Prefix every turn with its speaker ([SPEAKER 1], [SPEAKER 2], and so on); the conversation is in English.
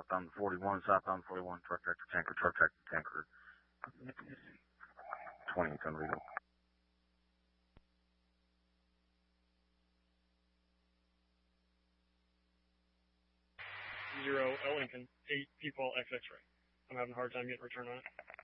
[SPEAKER 1] Southbound 41, southbound 41, truck tractor, tanker. 20-ton Regal.
[SPEAKER 2] 0 L Lincoln, 8 people XX-ray. I'm having a hard time getting return on it.